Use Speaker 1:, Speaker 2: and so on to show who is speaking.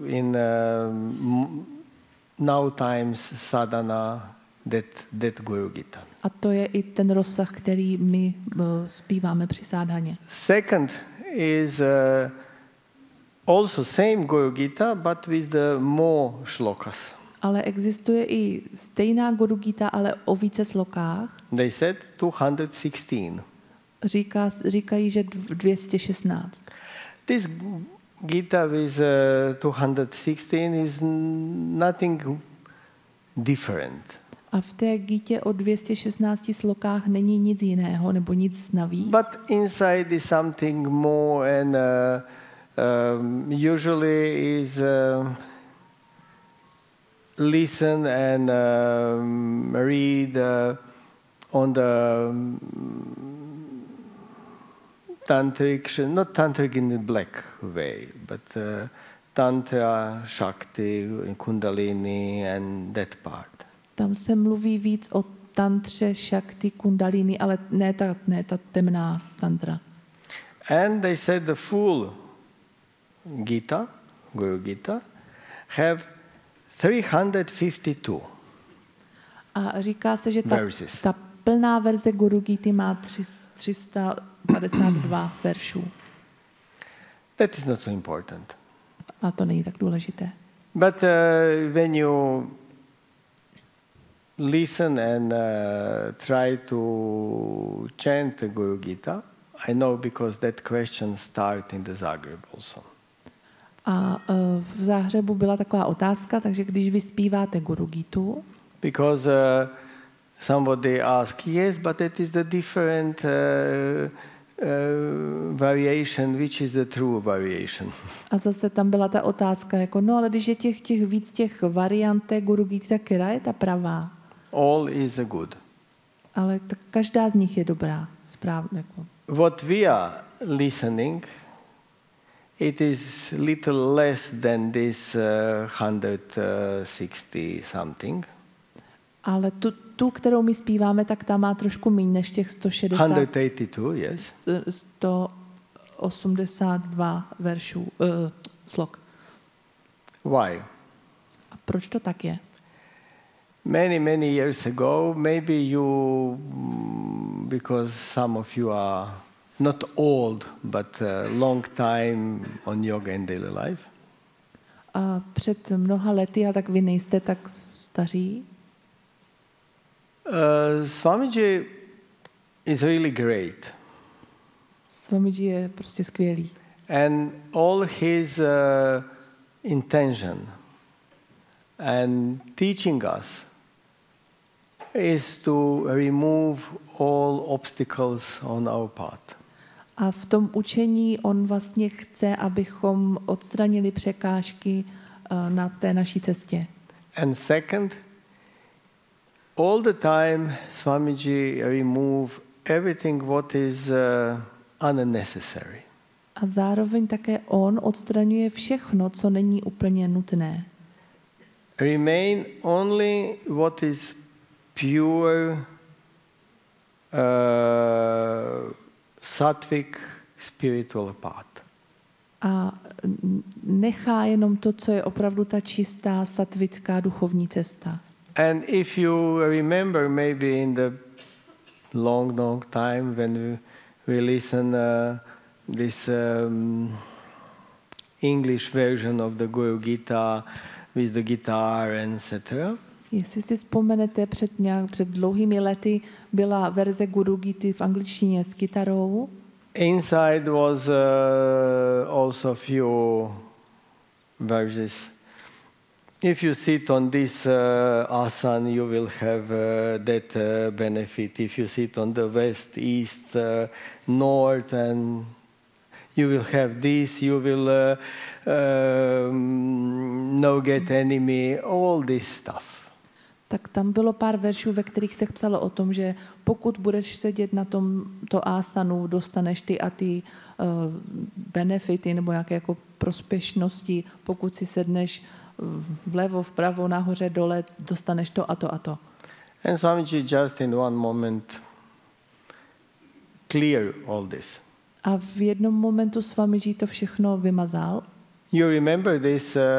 Speaker 1: in now times sadhana that Guru Gita.
Speaker 2: A to je i ten rozsah, který my zpíváme při sádhaně.
Speaker 1: Second is also same Guru Gita, but with the more shlokas.
Speaker 2: Ale existuje i stejná Guru Gita, ale o více slokách.
Speaker 1: They said 216.
Speaker 2: Říkají, že 216.
Speaker 1: This Gita with 216 is nothing different.
Speaker 2: A v té Gitě o 216 slokách není nic jiného, nebo nic navíc.
Speaker 1: But inside is something more, and usually is listen and read on the tantric, not tantric in the black way, but tantra, shakti, kundalini and that part.
Speaker 2: Tam se mluví víc o tantře, šakti, kundalini, ale ne ta temná tantra.
Speaker 1: And they said the full Gita, Guru Gita, have 352.
Speaker 2: A říká se, že
Speaker 1: verses.
Speaker 2: Ta plná verze Guru Gity má 352 veršů.
Speaker 1: That is not so important.
Speaker 2: A to není tak důležité.
Speaker 1: But when you listen and try to chant the Guru Gita, I know because that question started in the Zagreb also.
Speaker 2: A v Záhřebu byla taková otázka, takže když vy zpíváte Guru Gitu,
Speaker 1: because somebody asked, yes, but that is the different variation, which is the true variation.
Speaker 2: A zase tam byla ta otázka, jako, no ale když je těch víc těch variant té Guru Gity, tak která je ta pravá?
Speaker 1: All is good.
Speaker 2: Ale tak každá z nich je dobrá, správně. Jako.
Speaker 1: What we are listening, it is little less than this 160 something.
Speaker 2: Ale tu, kterou my zpíváme, tak ta má trošku méně než těch 160.
Speaker 1: 182, yes.
Speaker 2: 182 veršů, slok.
Speaker 1: Why?
Speaker 2: A proč to tak je?
Speaker 1: Many years ago, maybe you, because some of you are not old, but long time on yoga and daily life.
Speaker 2: A před mnoha lety, a tak vy nejste tak staří.
Speaker 1: Swamiji is really great.
Speaker 2: Swamiji je prostě skvělý.
Speaker 1: And all his intention and teaching us is to remove all obstacles on our path.
Speaker 2: A v tom učení on vlastně chce, abychom odstranili překážky na té naší cestě.
Speaker 1: And second, all the time Swamiji remove everything what is unnecessary.
Speaker 2: A zároveň také on odstraňuje všechno, co není úplně nutné.
Speaker 1: Remain only what is pure sattvic spiritual path.
Speaker 2: A nechá jenom to, co je opravdu ta čistá satvická duchovní cesta.
Speaker 1: And if you remember maybe in the long time when we listen this English version of the Guru Gita with the guitar and etc.
Speaker 2: Jestli si vzpomenete, před dlouhými lety byla verze Guru Gity v angličtině s kytarou.
Speaker 1: Inside was also few verses. If you sit on this asana, you will have that benefit. If you sit on the west, east, north, and you will have this, you will no get enemy, all this stuff.
Speaker 2: Tak tam bylo pár veršů, ve kterých se psalo o tom, že pokud budeš sedět na tomto asanu, dostaneš ty a ty benefity nebo nějaké jako prospěšnosti. Pokud si sedneš vlevo, vpravo, nahoře, dole, dostaneš to a to a to.
Speaker 1: And Swamiji just in one moment clear all this.
Speaker 2: A v jednom momentu Swamiji to všechno vymazal.
Speaker 1: You remember this